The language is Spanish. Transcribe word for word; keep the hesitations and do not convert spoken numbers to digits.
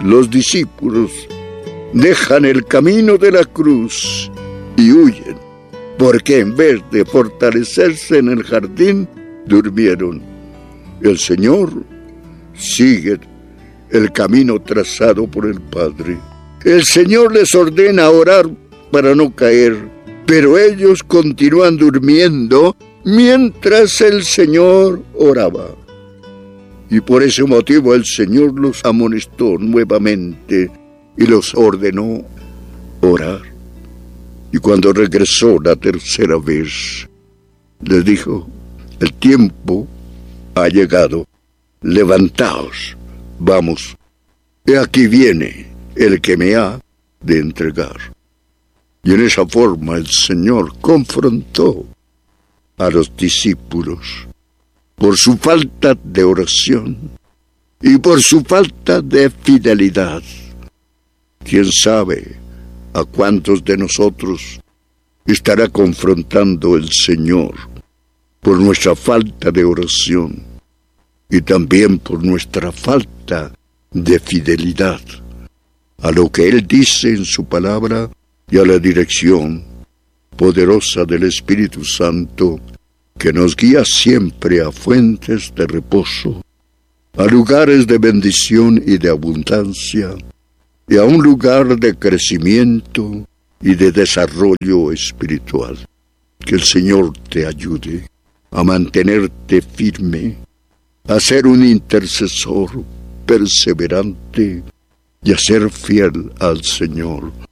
los discípulos dejan el camino de la cruz y huyen, porque en vez de fortalecerse en el jardín, durmieron. El Señor sigue el camino trazado por el Padre. El Señor les ordena orar para no caer, pero ellos continúan durmiendo mientras el Señor oraba. Y por ese motivo el Señor los amonestó nuevamente y los ordenó orar. Y cuando regresó la tercera vez, les dijo: el tiempo ha llegado, levantaos, vamos, he aquí viene el que me ha de entregar. Y en esa forma el Señor confrontó a los discípulos por su falta de oración y por su falta de fidelidad. ¿Quién sabe a cuántos de nosotros estará confrontando el Señor por nuestra falta de oración y también por nuestra falta de fidelidad a lo que Él dice en su palabra y a la dirección poderosa del Espíritu Santo, que nos guía siempre a fuentes de reposo, a lugares de bendición y de abundancia, y a un lugar de crecimiento y de desarrollo espiritual. Que el Señor te ayude a mantenerte firme, a ser un intercesor perseverante y a ser fiel al Señor.